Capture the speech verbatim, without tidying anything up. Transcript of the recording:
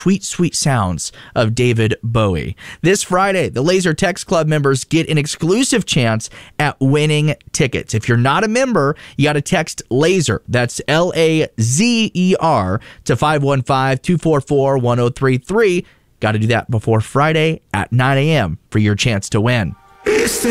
sweet, sweet sounds of David Bowie. This Friday, the Laser Text Club members get an exclusive chance at winning tickets. If you're not a member, you got to text LASER, that's L A Z E R, to five one five, two four four, one zero three three. Got to do that before Friday at nine a.m. for your chance to win.